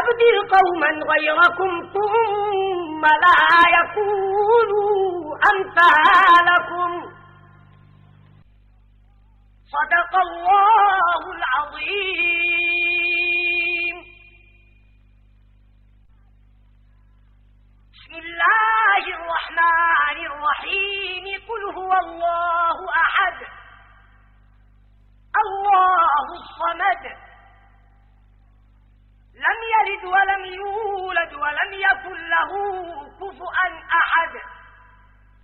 يستبدل قوما غيركم ثم لا يكونوا أمثالكم. صدق الله العظيم. بسم الله الرحمن الرحيم. قل هو الله أحد الله الصمد لم يلد ولم يولد ولم يكن له كفؤا أحد.